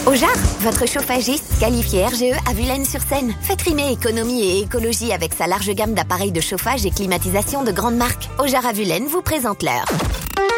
Ojar, votre chauffagiste qualifié RGE à Vulaines-sur-Seine. Faites rimer économie et écologie avec sa large gamme d'appareils de chauffage et climatisation de grande marque. Ojar à Vulaines vous présente l'heure.